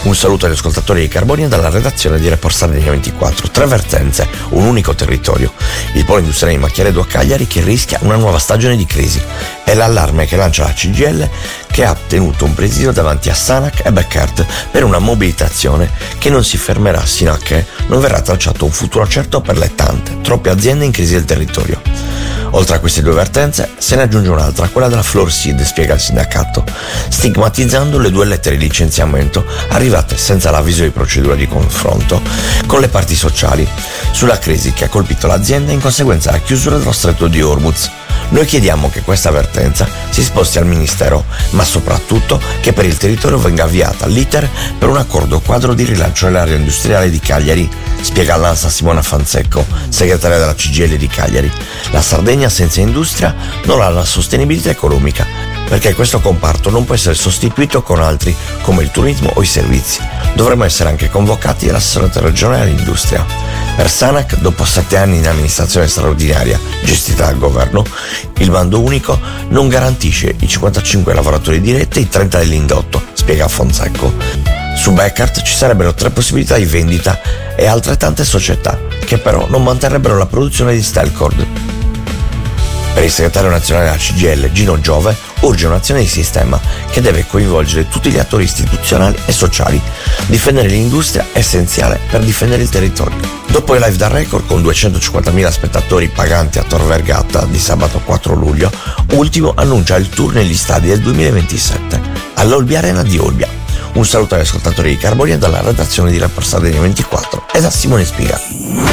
Un saluto agli ascoltatori di Carbonia dalla redazione di Report Sardegna 24. 3 vertenze, un unico territorio. Il polo industriale di Macchiaredo a Cagliari che rischia una nuova stagione di crisi. È l'allarme che lancia la CGIL, che ha tenuto un presidio davanti a Sanac e Bekaert per una mobilitazione che non si fermerà sino a che non verrà tracciato un futuro certo per le troppe aziende in crisi del territorio. Oltre a queste 2 vertenze se ne aggiunge un'altra, quella della Florsid, spiega il sindacato, stigmatizzando le 2 lettere di licenziamento arrivate senza l'avviso di procedura di confronto con le parti sociali sulla crisi che ha colpito l'azienda in conseguenza della chiusura dello stretto di Hormuz. Noi chiediamo che questa avvertenza si sposti al Ministero, ma soprattutto che per il territorio venga avviata l'iter per un accordo quadro di rilancio dell'area industriale di Cagliari, spiega all'ANSA Simona Fanzecco, segretaria della CGIL di Cagliari. La Sardegna senza industria non ha la sostenibilità economica, perché questo comparto non può essere sostituito con altri come il turismo o i servizi. Dovremmo essere anche convocati all'assessore regionale all'industria. Per Sanac, dopo 7 anni in amministrazione straordinaria gestita dal governo, il bando unico non garantisce i 55 lavoratori diretti e i 30 dell'indotto, spiega Fonseco. Su Bekaert ci sarebbero 3 possibilità di vendita e altrettante società, che però non manterrebbero la produzione di Stelcord. Per il segretario nazionale della CGIL, Gino Giove, urge un'azione di sistema che deve coinvolgere tutti gli attori istituzionali e sociali. Difendere l'industria è essenziale per difendere il territorio. Dopo il live da record con 250.000 spettatori paganti a Tor Vergata di sabato 4 luglio, Ultimo annuncia il tour negli stadi del 2027 all'Olbia Arena di Olbia. Un saluto agli ascoltatori di Carbonia dalla redazione di Report Sardegna 24 e da Simone Spiga.